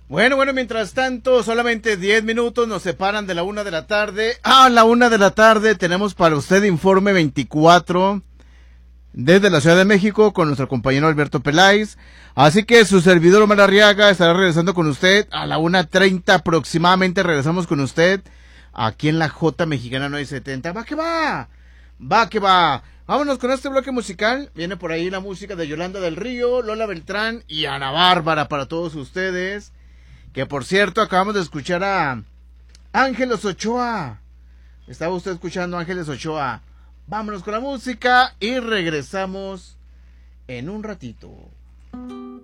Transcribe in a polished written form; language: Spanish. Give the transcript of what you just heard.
Bueno, mientras tanto, solamente 10 minutos nos separan de la 1 de la tarde. A la 1 de la tarde tenemos para usted Informe 24 desde la Ciudad de México con nuestro compañero Alberto Peláez. Así que su servidor Omar Arriaga estará regresando con usted a la 1:30 aproximadamente. Regresamos con usted aquí en la J Mexicana 970. Va que va, va que va. Vámonos con este bloque musical. Viene por ahí la música de Yolanda del Río, Lola Beltrán y Ana Bárbara para todos ustedes. Que por cierto, acabamos de escuchar a Ángeles Ochoa. Estaba usted escuchando a Ángeles Ochoa. Vámonos con la música y regresamos en un ratito.